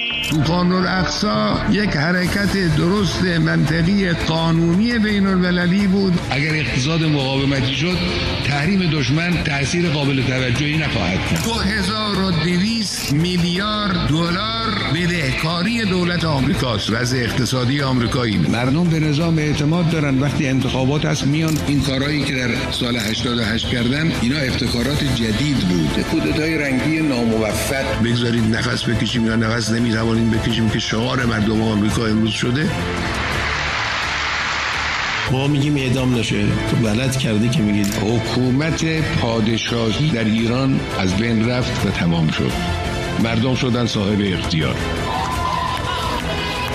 طوفان الاقصی یک حرکت درست منطقی قانونی بین المللی بود. اگر اقتصاد مقاومتی شد، تحریم دشمن تأثیر قابل توجهی نخواهد کرد. 2200 میلیارد دلار بدهکاری دولت آمریکاست. وضع اقتصادی آمریکایی. مردم به نظام اعتماد دارن. وقتی انتخابات هست میان. این کارهایی که در سال 88 کردن، اینا ابتکارات جدید بود. کودتای رنگی ناموفق. بگذارید نفس بکشیم یا نفس نمیتوانیم بکشیم که شعار مردم آمریکا امروز شده. ما میگیم اعدام نشه، تو غلط کردی که میگید. حکومت پادشاهی در ایران از بین رفت و تمام شد. مردم شدن صاحب اختیار.